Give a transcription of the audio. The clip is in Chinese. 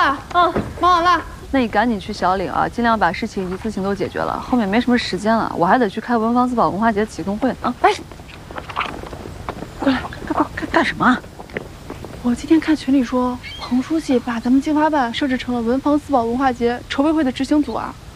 了，忙完了。 那你赶紧去小岭啊，尽量把事情一次性都解决了，后面没什么时间了，我还得去开文房四宝文化节启动会啊！哎，过来，干什么啊？ 我今天看群里说，彭书记把咱们经发办设置成了文房四宝文化节筹备会的执行组啊。